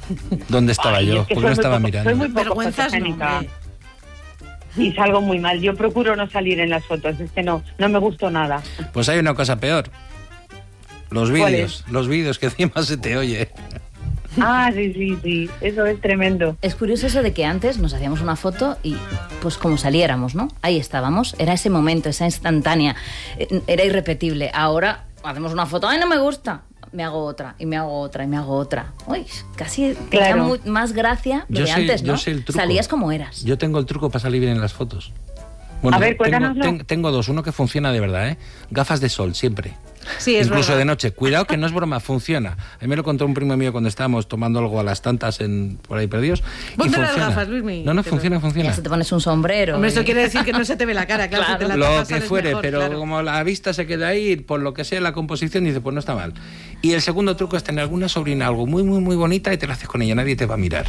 ¿Dónde estaba yo? Es que ¿Por qué no estaba mirando? Soy muy poco Vergüenzas, no, fotogénica. hombre. Y salgo muy mal. Yo procuro no salir en las fotos. Es que no me gustó nada. Pues hay una cosa peor. Los ¿Cuál vídeos que encima se te oye. Ah, sí. Eso es tremendo. Es curioso eso de que antes nos hacíamos una foto y pues como saliéramos, ¿no? Ahí estábamos, era ese momento, esa instantánea, era irrepetible. Ahora hacemos una foto, ¡ay, no me gusta! Me hago otra, y me hago otra, y me hago otra. Uy, casi Claro. tenía más gracia lo Yo de sé- antes, ¿no? yo sé el truco. Salías como eras. Yo tengo el truco para salir bien en las fotos. Bueno, A ver, cuéntanoslo. tengo dos. Uno que funciona de verdad, ¿eh? Gafas de sol, siempre. Sí, es Incluso verdad. de noche. Cuidado que no es broma, funciona. A mí me lo contó un primo mío cuando estábamos tomando algo a las tantas por ahí perdidos. Y Ponte las funciona. gafas, Luismi. No, funciona. Ya se te pones un sombrero. Hombre, y- eso quiere decir que no se te ve la cara, claro. Claro. Si te la Lo tapas, que sales fuere, mejor, pero claro. como la vista se queda ahí, por lo que sea la composición, dice, pues no está mal. Y el segundo truco es tener alguna sobrina, algo muy, muy, muy bonita y te lo haces con ella, nadie te va a mirar.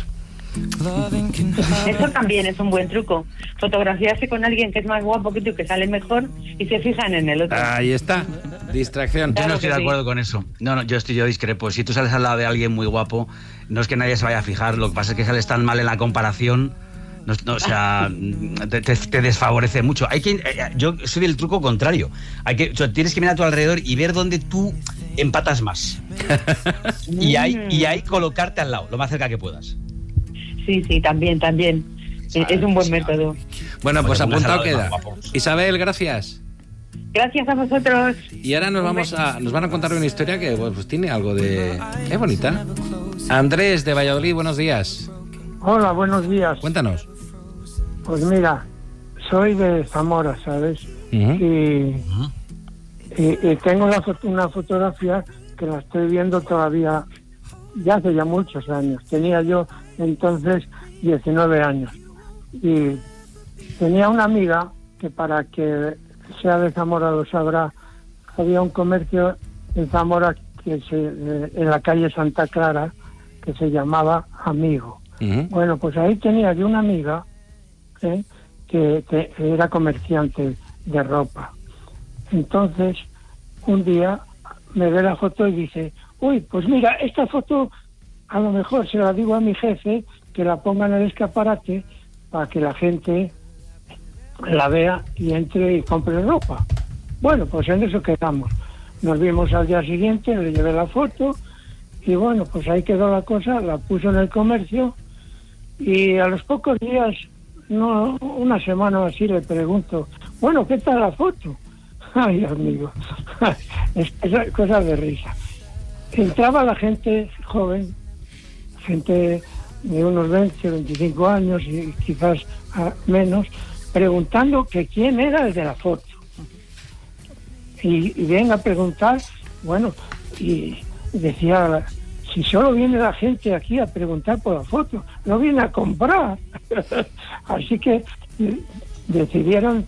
Eso también es un buen truco. Fotografiarse con alguien que es más guapo que tú, que sale mejor y se fijan en el otro. Ahí está, distracción. Yo Claro no estoy que de sí. acuerdo con eso. No, yo discrepo. Si tú sales al lado de alguien muy guapo, no es que nadie se vaya a fijar. Lo que pasa es que sales tan mal en la comparación. O sea, te desfavorece mucho. Yo soy del truco contrario. O sea, tienes que mirar a tu alrededor y ver dónde tú empatas más. y ahí colocarte al lado, lo más cerca que puedas. Sí, también. Es un buen método. Bueno, pues Porque pongas apuntado al lado queda. del más guapo. Isabel, gracias. Gracias a vosotros. Y ahora nos van a contar una historia que pues tiene algo de... Es bonita. Andrés, de Valladolid, buenos días. Hola, buenos días. Cuéntanos. Pues mira, soy de Zamora, ¿sabes? Ujú. Y tengo una fotografía que la estoy viendo todavía, ya hace ya muchos años. Tenía yo entonces 19 años. Y tenía una amiga que, para que sea de Zamora lo sabrá, había un comercio en Zamora en la calle Santa Clara que se llamaba Amigo. Ujú. Bueno, pues ahí tenía yo una amiga que era comerciante de ropa. Entonces, un día me ve la foto y dice, uy, pues mira, esta foto a lo mejor se la digo a mi jefe que la ponga en el escaparate para que la gente la vea y entre y compre ropa. Bueno, pues en eso quedamos. Nos vimos al día siguiente, le llevé la foto y bueno, pues ahí quedó la cosa, la puso en el comercio y a los pocos días, no, una semana o así, le pregunto, bueno, ¿qué tal la foto? Ay, amigo, es cosa de risa. Entraba la gente joven, gente de unos 20, 25 años y quizás menos, preguntando que quién era el de la foto. Y venga a preguntar, bueno, y decía, si solo viene la gente aquí a preguntar por la foto, no viene a comprar. Así que decidieron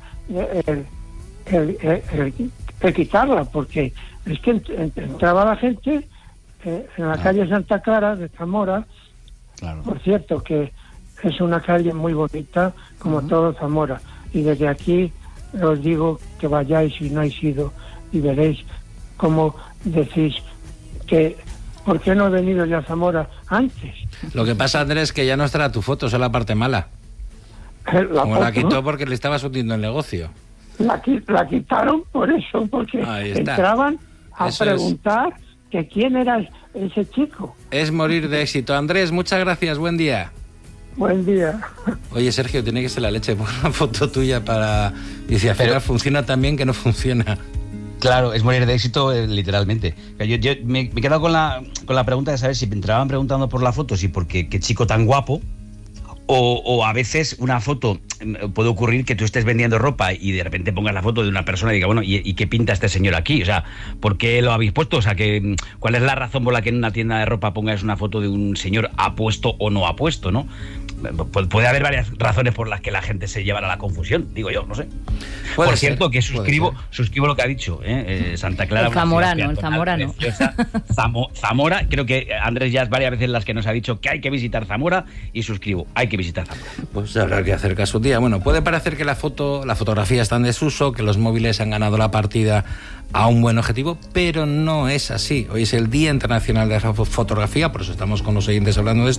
el quitarla, porque es que entraba la gente en la calle Santa Clara de Zamora. Claro. Por cierto, que es una calle muy bonita, como todo Zamora. Y desde aquí os digo que vayáis si no habéis ido y veréis cómo decís que ¿por qué no he venido ya a Zamora antes? Lo que pasa, Andrés, es que ya no estará tu foto, esa es la parte mala. Como la quitó porque le estabas hundiendo el negocio. La quitaron por eso, porque Ahí está. entraban a Eso es. preguntar que quién era ese chico. Es morir de éxito. Andrés, muchas gracias, buen día. Buen día. Oye, Sergio, tiene que ser la leche por una foto tuya para... Dice, al final funciona tan bien que no funciona. Claro, es morir de éxito, literalmente. Yo me he quedado con la pregunta de saber si me entraban preguntando por la foto, si porque qué chico tan guapo, o a veces una foto, puede ocurrir que tú estés vendiendo ropa y de repente pongas la foto de una persona y diga, bueno, ¿y qué pinta este señor aquí? O sea, ¿por qué lo habéis puesto? O sea, ¿cuál es la razón por la que en una tienda de ropa pongáis una foto de un señor apuesto o no apuesto, ¿no? Puede haber varias razones por las que la gente se llevará a la confusión, digo yo, no sé. Puede Por ser, cierto, que puede suscribo lo que ha dicho, Santa Clara. El zamorano. Zamora, creo que Andrés ya es varias veces las que nos ha dicho que hay que visitar Zamora y suscribo, hay que visitar Zamora. Pues habrá que hacer caso un día. Bueno, puede parecer que la fotografía está en desuso, que los móviles han ganado la partida a un buen objetivo, pero no es así. Hoy es el Día Internacional de la Fotografía, por eso estamos con los oyentes hablando de esto.